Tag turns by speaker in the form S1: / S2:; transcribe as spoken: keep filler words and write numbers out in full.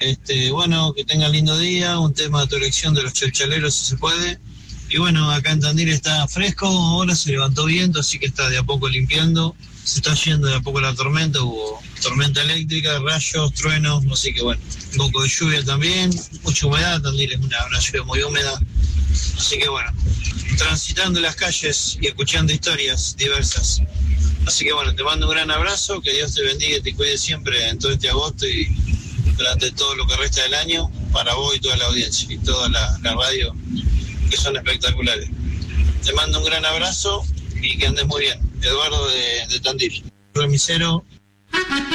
S1: Este, bueno, que tengan lindo día, un tema de tu elección de los chalchaleros si se puede. Y bueno, acá en Tandil está fresco, ahora se levantó viento, así que está de a poco limpiando. Se está yendo de a poco la tormenta, hubo tormenta eléctrica, rayos, truenos, así que bueno, un poco de lluvia también, mucha humedad. Tandil es una, una ciudad muy húmeda, así que bueno, transitando las calles y escuchando historias diversas. Así que bueno, te mando un gran abrazo, que Dios te bendiga y te cuide siempre en todo este agosto y durante todo lo que resta del año, para vos y toda la audiencia y toda la, la radio, que son espectaculares. Te mando un gran abrazo y que andes muy bien. Eduardo de, de Tandil, remisero.